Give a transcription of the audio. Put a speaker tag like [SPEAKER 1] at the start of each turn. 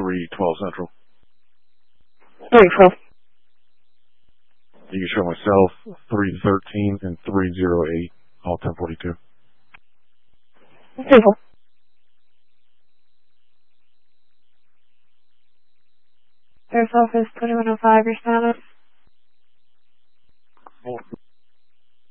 [SPEAKER 1] 312 Central.
[SPEAKER 2] 312.
[SPEAKER 1] You can show myself 313 and 308, all 1042.
[SPEAKER 2] 312. There's office 2105, your status.